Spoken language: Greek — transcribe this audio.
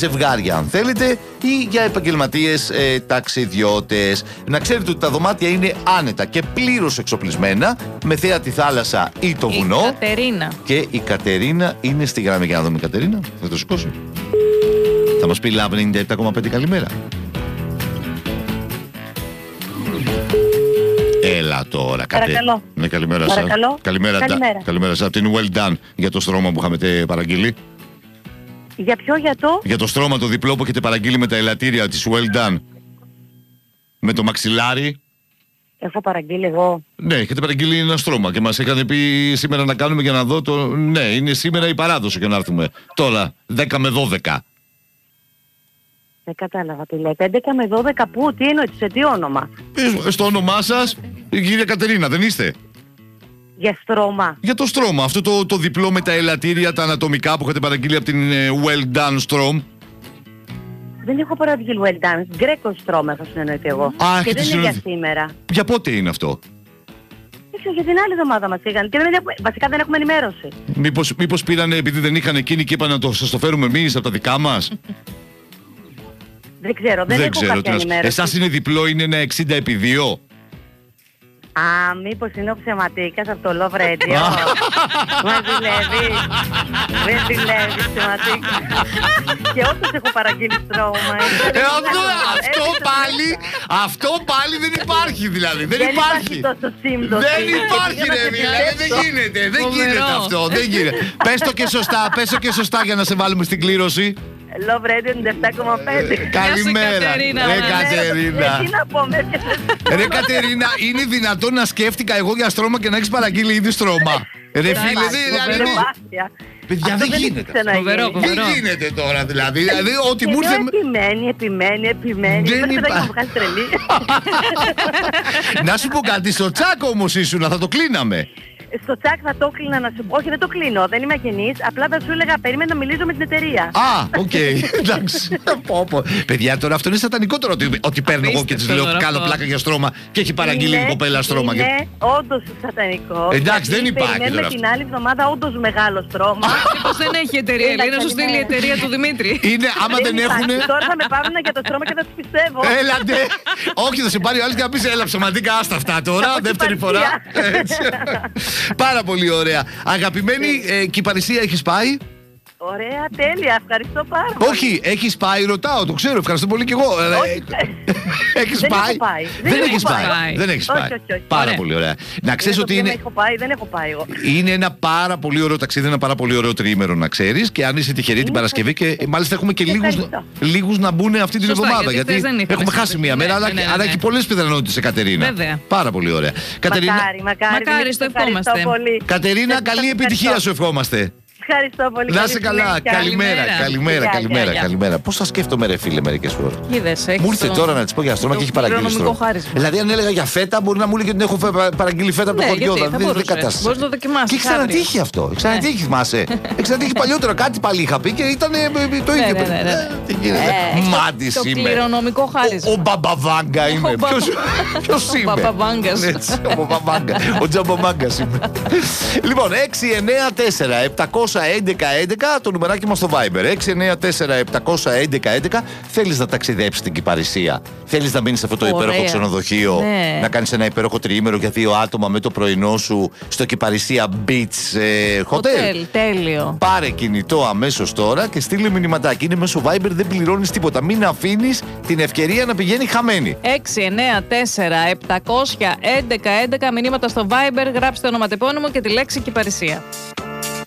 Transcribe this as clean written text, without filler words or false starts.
ζευγάρια αν θέλετε ή για επαγγελματίες ταξιδιώτες. Να ξέρετε ότι τα δωμάτια είναι άνετα και πλήρως εξοπλισμένα με θέα τη θάλασσα ή το βουνό. Κατερίνα. Και η Κατερίνα είναι στη γραμμή. Για να δούμε, Κατερίνα, θα το σηκώσει. Θα μας πει Λαβ 97,5 καλημέρα. Έλα τώρα, Παρακαλώ. Ναι, καλημέρα σας. Καλημέρα σας. Από την Well Done για το στρώμα που είχαμε παραγγείλει. Για ποιο, για το? Για το στρώμα το διπλό που έχετε παραγγείλει με τα ελαττήρια της Well Done. Με το μαξιλάρι. Έχω παραγγείλει εγώ. Ναι, έχετε παραγγείλει ένα στρώμα και μας είχατε πει σήμερα να κάνουμε για να δω το... Ναι, είναι σήμερα η παράδοση και να έρθουμε. Τώρα, 10 με 12. Δεν κατάλαβα τι λέτε. 11 με 12 πού, τι εννοείτε, σε τι όνομα? Στο όνομά σας, η κυρία Κατερίνα, δεν είστε? Για στρώμα. Για το στρώμα, αυτό το διπλό με τα ελαττήρια, τα ανατομικά που είχατε παραγγείλει από την Well Done Strom. Δεν έχω παραγγείλει Well Done. Γκρέκο στρώμα θα συνεννοηθεί εγώ. Και δεν είναι για σήμερα. Για πότε είναι αυτό? Δεν ξέρω, για την άλλη εβδομάδα μας είχαν. Και βασικά δεν έχουμε ενημέρωση. Μήπως πήρανε επειδή δεν είχαν εκείνοι και είπαν να σας το φέρουμε εμείς από τα δικά μας? Δεν ξέρω, δεν έχω κάποια ενημέρωση. Εσάς είναι διπλό, είναι ένα 60x2. Α, μήπως είναι ο ψεματίκας από το Love Radio? Μα δουλεύει. Δεν δουλεύει ψεματίκα. Και όντως έχω παραγγείλει στρώμα. Αυτό πάλι δεν υπάρχει δηλαδή. Δεν υπάρχει τόσο σύμπτωση. Δεν υπάρχει ρε δηλαδή. Δεν γίνεται. Δεν γίνεται αυτό. Πες το και σωστά για να σε βάλουμε στην κλήρωση. Love Radio 97,5. Καλημέρα. Ρε Κατερίνα. Τι να πω, Ρε Κατερίνα, είναι δυνατόν να σκέφτηκα εγώ για στρώμα και να έχεις παραγγείλει ήδη στρώμα? Ρε φίλε, παιδιά, δεν γίνεται. Δεν γίνεται τώρα δηλαδή. Ό,τι μου ήρθε. Επιμένει. Δεν θα μου βγάλει τρελή. Να σου πω κάτι, στο τσάκο όμως ήσουν, θα το κλείναμε. Στο τσάκ θα το κλείνα να σου πω. Όχι, δεν το κλείνω. Δεν είμαι αγενής. Απλά θα σου έλεγα περίμενα να μιλήσω με την εταιρεία. Α, οκ. Εντάξει. Παιδιά, τώρα αυτό είναι σατανικότερο ότι παίρνω εγώ και της λέω κάνω πλάκα για στρώμα και έχει παραγγείλει η κοπέλα στρώμα. Είναι όντως σατανικό. Εντάξει, δεν υπάρχει τώρα. Περιμένουμε την άλλη εβδομάδα όντως μεγάλο στρώμα. Μήπως δεν έχει εταιρεία. Λέει να σου στείλει η εταιρεία του Δημήτρη. Είναι άμα δεν έχουν. Τώρα θα με πάρουν για το στρώμα και θα τους πιστεύω. Έλατε. Όχι, θα σε πάρει ο άλλος και να πεις έλα ψωματίκα άστα αυτά τώρα. Δεύτερη φορά. Πάρα πολύ ωραία. Αγαπημένη, Κυπαρισία έχεις πάει? Ωραία, τέλεια, ευχαριστώ πάρα πολύ. Όχι, έχεις πάει, ρωτάω, το ξέρω, ευχαριστώ πολύ κι εγώ. Έχεις πάει? Δεν έχεις πάει. Πάρα πολύ ωραία. Να ξέρεις ότι είναι. Δεν έχω πάει εγώ. Είναι ένα πάρα πολύ ωραίο ταξίδι, ένα πάρα πολύ ωραίο τριήμερο να ξέρεις. Και αν είσαι τυχερή την Παρασκευή, και μάλιστα έχουμε και λίγους να μπουν αυτή την εβδομάδα. Γιατί έχουμε χάσει μία μέρα, αλλά έχει πολλές πιθανότητες, Κατερίνα. Πάρα πολύ ωραία. Μακάρι, το ευχόμαστε. Κατερίνα, καλή επιτυχία σου ευχόμαστε. Ευχαριστώ πολύ. Να είσαι καλά. Καλημέρα. Πώς θα σκέφτομαι, ρε φίλε, μερικές φορές. Μου ήρθε τώρα να της πω για στρώμα και έχει παραγγείλει στρώμα. Δηλαδή, αν έλεγα για φέτα, μπορεί να μου λέει ότι την έχω παραγγείλει φέτα από το χωριό. Δεν είναι κατάσταση. Μπορεί να το δοκιμάσεις. Και ξανατύχει αυτό. Ξανατύχει, θυμάσαι. Εξανατύχει παλιότερα. Κάτι πάλι είχα πει και ήταν το ίδιο. Τι γίνεται. Μάντι είμαι. Το κληρονομικό χάρισμα. Ο Μπαμπαβάγκα είμαι. Ποιος είμαι? Ο Μπαμπαβάγκα. Ο Τζαμπομάγκα είμαι. Λοιπόν, 694-711-11 το νουμεράκι μας στο Viber. 694-711-11. Θέλεις να ταξιδέψεις στην Κυπαρισία? Θέλεις να μείνεις σε αυτό το υπέροχο ξενοδοχείο? Να κάνεις ένα υπέροχο τριήμερο για 2 άτομα με το πρωινό σου στο Κυπαρισία Beach Hotel? Τέλειο. Πάρε κινητό αμέσως τώρα και στείλε μηνυματάκι. Είναι μέσω Viber, δεν πληρώνεις τίποτα. Μην αφήνεις την ευκαιρία να πηγαίνει χαμένη. 694-711-11 μηνύματα στο Viber, γράψτε ονοματεπώνυμο και τη λέξη Κυπαρισία.